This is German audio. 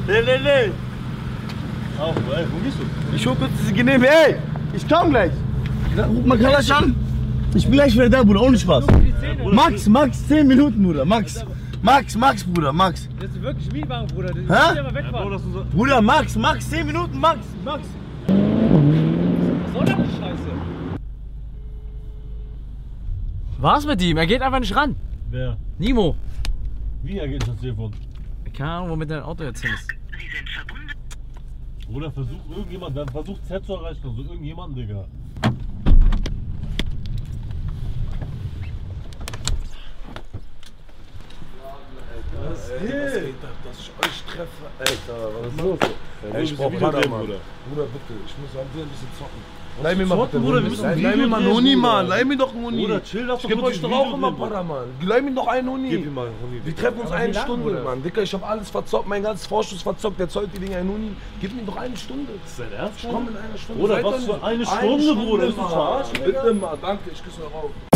Nee. Auf, ey, wo gehst du? Ich hol kurz diese Genehme, ey! Ich komm gleich! Ruf mal Kalasch an! Ich bin gleich wieder da, Bruder, ohne Spaß. Max, 10 Minuten, Bruder, Max, Bruder, Max. Das ist wirklich Mietwagen, Bruder. Das Hä? ist aber wegfahren. Bruder, Max, 10 Minuten, Max. Was soll das die Scheiße? Was mit ihm? Er geht einfach nicht ran. Wer? Nimo. Wie er geht das Telefon? Keine Ahnung, womit dein Auto jetzt hin ist. Oder versucht irgendjemand, dann versucht Z zu erreichen, also irgendjemanden, Digga. Was geht ab, dass ich euch treffe? Alter, was ist los? Ey, ich brauch Panama. Bruder, bitte, ich muss an dir ein bisschen zocken. Leih mir mal bitte Bruder, leih mir mal einen Huni, Mann. Leih mir doch einen Huni. Bruder, chill, lass ich geb euch doch auch immer Panama. Leih mir doch einen Huni. Gib ihm mal einen Huni. Wir treffen uns eine Stunde, Mann. Dicker, ich hab alles verzockt, mein ganzes Vorschuss verzockt. Der zollt die Dinger einen Huni. Gib mir doch eine Stunde. Ist dein Ernst? Ich komm in einer Stunde. Bruder, was für eine Stunde, Bruder? Ist du verarschen, Bitte mal, danke, ich küsse noch auf.